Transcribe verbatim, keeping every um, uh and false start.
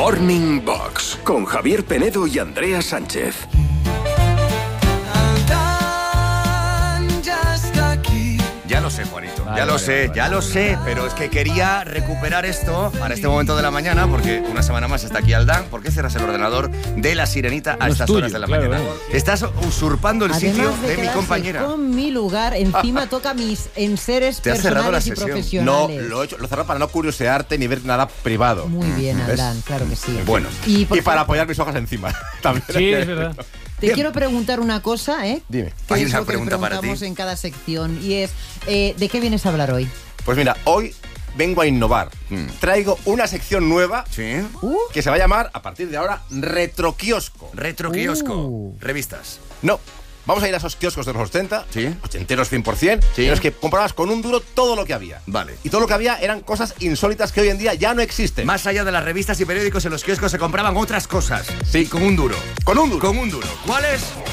Morning Box, con Javier Penedo y Andrea Sánchez. Ya lo sé, Juanito, Vale, ya lo vale, sé, vale, ya vale. lo sé, pero es que quería recuperar esto para este momento de la mañana, porque una semana más está aquí Aldán. ¿Por qué cierras el ordenador de La Sirenita a No es estas tuyo, horas de la claro, mañana? claro. Estás usurpando el Además sitio de, de mi quedarse compañera. con mi lugar, encima toca mis enseres Te has cerrado la personales y sesión. No, profesionales. lo he hecho, lo he cerrado para no curiosearte ni ver nada privado. Muy bien, ¿Ves? Aldán, claro que sí. Bueno, Y, por Y para favor, apoyar mis hojas encima. También. Sí, es verdad. te Bien. quiero preguntar una cosa, ¿eh? Dime. Que Hay es una lo que pregunta para ti. preguntamos en cada sección. Y es, eh, ¿de qué vienes a hablar hoy? Pues mira, hoy vengo a innovar. Mm. Traigo una sección nueva ¿sí? Uh, que se va a llamar, a partir de ahora, Retroquiosco. Retro kiosco, Uh. revistas. No, vamos a ir a esos kioscos de los ochenta, Sí. ochenteros cien por ciento, Sí. en los que comprabas con un duro todo lo que había. Vale. Y todo lo que había eran cosas insólitas que hoy en día ya no existen. Más allá de las revistas y periódicos, en los kioscos se compraban otras cosas. Sí. Con un duro. Con un duro. Con un duro. ¿Cuáles?